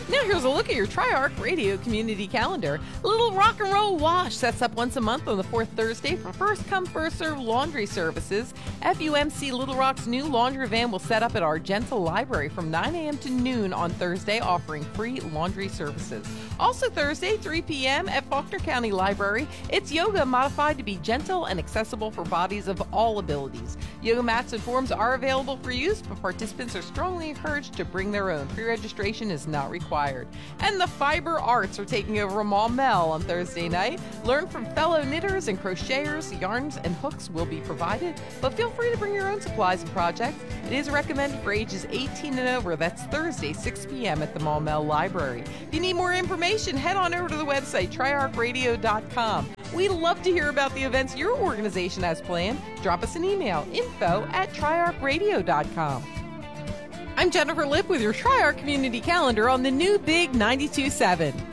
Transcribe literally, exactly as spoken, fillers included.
Now here's a look at your Tri-Arc Radio community calendar. Little Rock and Roll Wash sets up once a month on the fourth Thursday for first come first serve laundry services. F U M C Little Rock's new laundry van will set up at Argenta Library from nine a.m. to noon on Thursday, offering free laundry services. Also Thursday, three p.m. at Faulkner County Library, it's yoga modified to be gentle and accessible for bodies of all abilities. Yoga mats and forms are available for use, but participants are strongly encouraged to bring their own. Pre-registration is not required. And the Fiber Arts are taking over Maumelle on Thursday night. Learn from fellow knitters and crocheters. Yarns and hooks will be provided, but feel free to bring your own supplies and projects. It is recommended for ages eighteen and over. That's Thursday, six p.m. at the Maumelle Library. If you need more information, head on over to the website, tri arc radio dot com. We love to hear about the events your organization has planned. Drop us an email, info at tri arc radio dot com. I'm Jennifer Lipp with your Tri-Arc Community Calendar on the new Big ninety-two point seven.